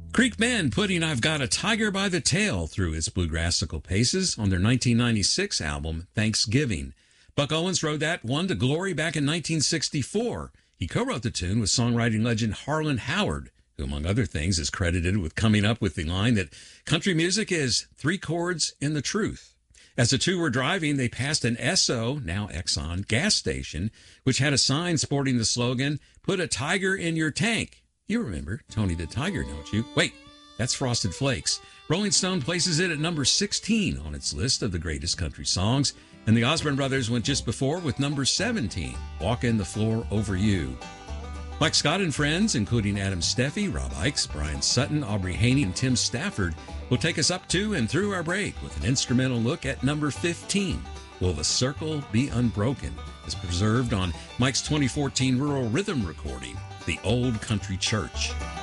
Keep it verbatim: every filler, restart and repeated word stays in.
Creek Band putting I've Got a Tiger by the Tail through its bluegrassical paces on their nineteen ninety-six album, Thanksgiving. Buck Owens wrote that one to glory back in nineteen sixty-four. He co-wrote the tune with songwriting legend Harlan Howard, who, among other things, is credited with coming up with the line that country music is three chords in the truth. As the two were driving, they passed an Esso, now Exxon, gas station, which had a sign sporting the slogan, "Put a tiger in your tank." You remember Tony the Tiger, don't you? Wait, that's Frosted Flakes. Rolling Stone places it at number sixteen on its list of the greatest country songs, and the Osborne Brothers went just before with number seventeen, Walkin' the Floor Over You. Mike Scott and friends, including Adam Steffi, Rob Ikes, Brian Sutton, Aubrey Haney, and Tim Stafford, will take us up to and through our break with an instrumental look at number fifteen, Will the Circle Be Unbroken, as preserved on Mike's twenty fourteen Rural Rhythm recording, The Old Country Church.